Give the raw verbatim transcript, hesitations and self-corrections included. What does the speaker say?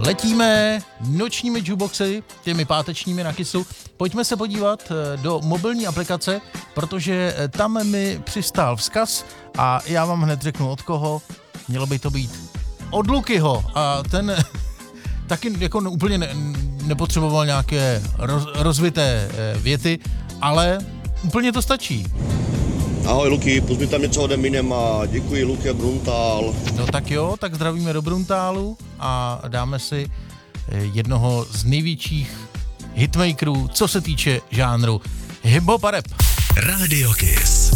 Letíme nočními jukeboxy, těmi pátečními na Kissu. Pojďme se podívat do mobilní aplikace, protože tam mi přistál vzkaz a já vám hned řeknu od koho. Mělo by to být od Lukyho a ten taky jako úplně ne, nepotřeboval nějaké roz, rozvité věty, ale úplně to stačí. Ahoj Luky, pust mi tam něco ode Minem a děkuji Luky a Bruntál. No tak jo, tak zdravíme do Bruntálu a dáme si jednoho z největších hitmakerů, co se týče žánru hip-hop a rap. Radio Kiss.